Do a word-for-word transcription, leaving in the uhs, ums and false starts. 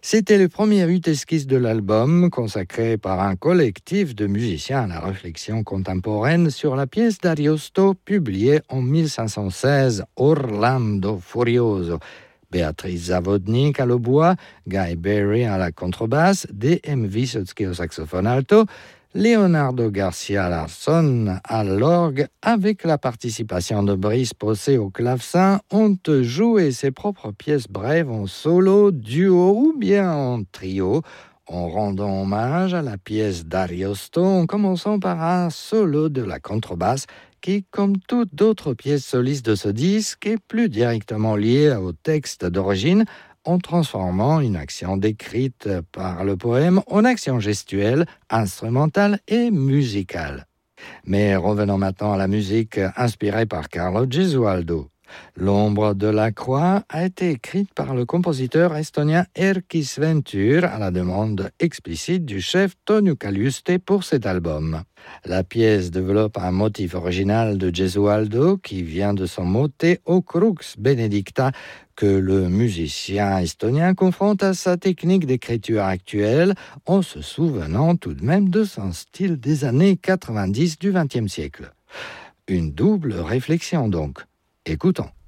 C'était le premier ut esquisse de l'album, consacré par un collectif de musiciens à la réflexion contemporaine sur la pièce d'Ariosto, publiée en mille cinq cent seize, Orlando Furioso. Béatrice Zawodnik à l'hautbois, Guy Berry à la contrebasse, D M Vysotsky au saxophone alto, Leonardo Garcia Larson à l'orgue, avec la participation de Brice Possé au clavecin, ont joué ses propres pièces brèves en solo, duo ou bien en trio, en rendant hommage à la pièce d'Ariosto en commençant par un solo de la contrebasse qui, comme toutes d'autres pièces solistes de ce disque, est plus directement liée au texte d'origine, en transformant une action décrite par le poème en action gestuelle, instrumentale et musicale. Mais revenons maintenant à la musique inspirée par Carlo Gesualdo. L'ombre de la croix a été écrite par le compositeur estonien Erkki Sventur à la demande explicite du chef Tonu Kaluste pour cet album. La pièce développe un motif original de Gesualdo qui vient de son motet au crux benedicta que le musicien estonien confronte à sa technique d'écriture actuelle en se souvenant tout de même de son style des années quatre-vingt-dix du vingtième siècle. Une double réflexion donc. Écoutons.